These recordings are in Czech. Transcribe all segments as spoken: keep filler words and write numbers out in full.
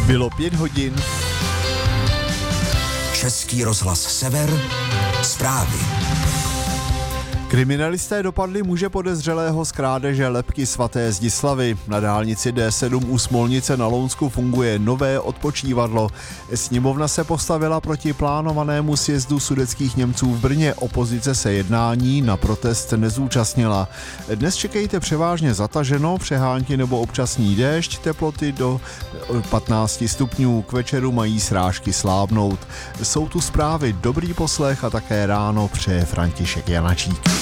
Bylo pět hodin. Český rozhlas Sever, zprávy. Kriminalisté dopadli muže podezřelého z krádeže lebky svaté Zdislavy. Na dálnici D sedm u Smolnice na Lounsku funguje nové odpočívadlo. Sněmovna se postavila proti plánovanému sjezdu sudetských Němců v Brně. Opozice se jednání na protest nezúčastnila. Dnes čekejte převážně zataženo, přehánky nebo občasný déšť, teploty do patnáct stupňů. K večeru mají srážky slábnout. Jsou tu zprávy, dobrý poslech a také ráno přeje František Janačík.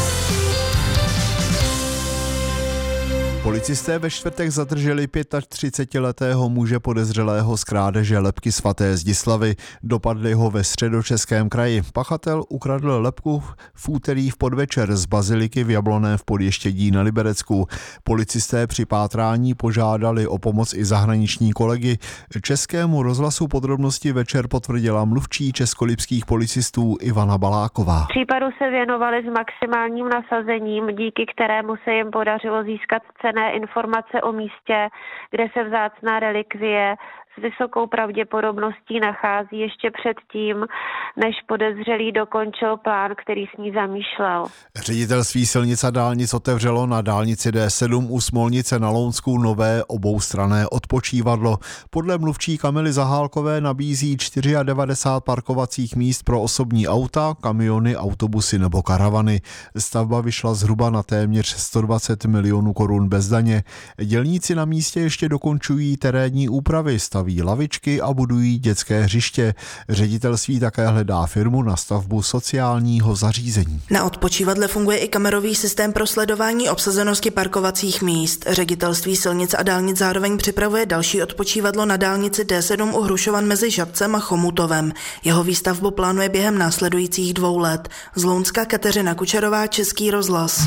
Policisté ve čtvrtek zadrželi třicetiletého muže podezřelého z krádeže lebky svaté Zdislavy. Dopadli ho ve Středočeském kraji. Pachatel ukradl lebku v úterý v podvečer z baziliky v Jablonné v Podještědí na Liberecku. Policisté při pátrání požádali o pomoc i zahraniční kolegy. Českému rozhlasu podrobnosti večer potvrdila mluvčí českolipských policistů Ivana Baláková. Případu se věnovali s maximálním nasazením, díky kterému se jim podařilo získat cenné informace o místě, kde se vzácná relikvie s vysokou pravděpodobností nachází ještě předtím, než podezřelý dokončil plán, který s ní zamýšlel. Ředitelství silnic a dálnic otevřelo na dálnici D sedm u Smolnice na Lounsku nové oboustranné odpočívadlo. Podle mluvčí Kamily Zahálkové nabízí devadesát čtyři parkovacích míst pro osobní auta, kamiony, autobusy nebo karavany. Stavba vyšla zhruba na téměř sto dvacet milionů korun bez daně. Dělníci na místě ještě dokončují terénní úpravy, staví lavičky a budují dětské hřiště. Ředitelství také hledá firmu na stavbu sociálního zařízení. Na odpočívadle funguje i kamerový systém pro sledování obsazenosti parkovacích míst. Ředitelství silnic a dálnic zároveň připravuje další odpočívadlo na dálnici D sedm u Hrušovan mezi Žabcem a Chomutovem. Jeho výstavbu plánuje během následujících dvou let. Z Lounska Kateřina Kučerová, Český rozhlas.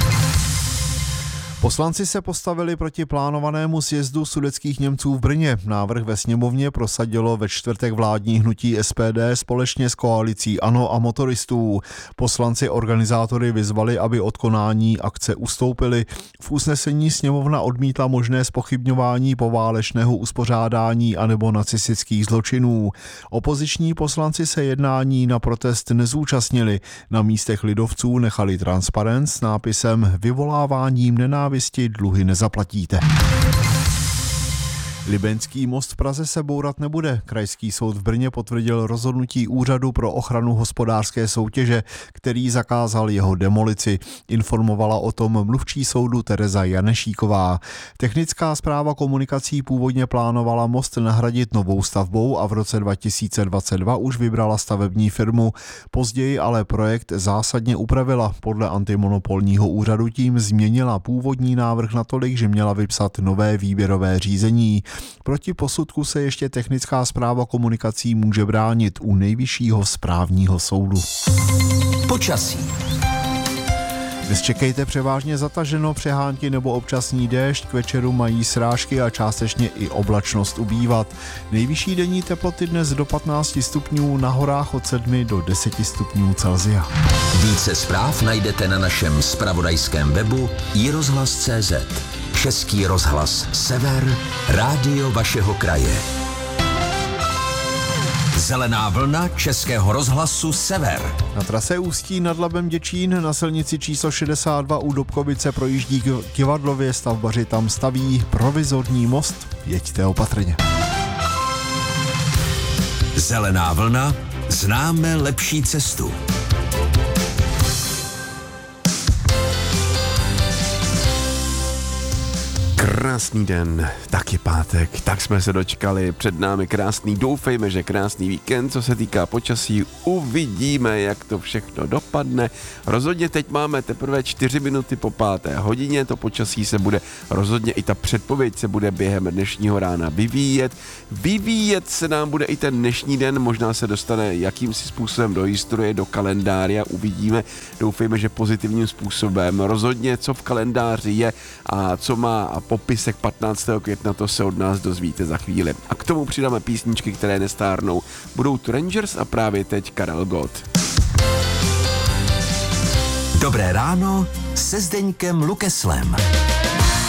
Poslanci se postavili proti plánovanému sjezdu sudetských Němců v Brně. Návrh ve sněmovně prosadilo ve čtvrtek vládní hnutí S P D společně s koalicí ANO a motoristů. Poslanci organizátory vyzvali, aby od konání akce ustoupili. V usnesení sněmovna odmítla možné zpochybňování poválečného uspořádání anebo nacistických zločinů. Opoziční poslanci se jednání na protest nezúčastnili. Na místech lidovců nechali transparent s nápisem Vyvoláváním nenávisti dluhy nezaplatíte. Libeňský most v Praze se bourat nebude. Krajský soud v Brně potvrdil rozhodnutí Úřadu pro ochranu hospodářské soutěže, který zakázal jeho demolici. Informovala o tom mluvčí soudu Tereza Janešíková. Technická správa komunikací původně plánovala most nahradit novou stavbou a v roce dva tisíce dvacet dva už vybrala stavební firmu. Později ale projekt zásadně upravila. Podle antimonopolního úřadu tím změnila původní návrh natolik, že měla vypsat nové výběrové řízení. Proti posudku se ještě technická správa komunikací může bránit u Nejvyššího správního soudu. Počasí. Dnes čekejte převážně zataženo, přehánky nebo občasný déšť, k večeru mají srážky a částečně i oblačnost ubývat. Nejvyšší denní teploty dnes do patnáct stupňů, na horách od sedm do deseti stupňů Celsia. Více zpráv najdete na našem zpravodajském webu i rozhlas tečka cé zet. Český rozhlas Sever, rádio vašeho kraje. Zelená vlna Českého rozhlasu Sever. Na trase Ústí nad Labem Děčín na silnici číslo šedesát dva u Dobkovice projíždí Kivadlově, stavbaři tam staví provizorní most, jeďte opatrně. Zelená vlna, známe lepší cestu. Krásný den, taky pátek, tak jsme se dočkali, před námi krásný, doufejme, že krásný víkend, co se týká počasí, uvidíme, jak to všechno dopadne. Rozhodně teď máme teprve čtyři minuty po páté hodině, to počasí se bude, rozhodně i ta předpověď se bude během dnešního rána vyvíjet. Vyvíjet se nám bude i ten dnešní den, možná se dostane jakýmsi způsobem do historie, do kalendáře, uvidíme, doufejme, že pozitivním způsobem. Rozhodně, co v kalendáři je a co má popisek patnáctého května, to se od nás dozvíte za chvíli. A k tomu přidáme písničky, které nestárnou. Budou tu Rangers a právě teď Karel Gott. Dobré ráno se Zdeňkem Lukeslem.